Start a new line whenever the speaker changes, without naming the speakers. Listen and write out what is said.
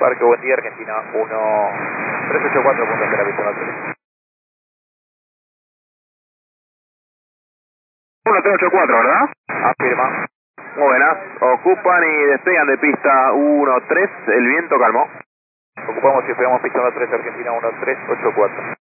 Parque, buen día, Argentina 1384, punto de la pista
1384, ¿verdad?
Afirma.
Muy buenas. Ocupan y despegan de pista 13, el viento calmó.
Ocupamos y despegamos pista 13, Argentina 1384.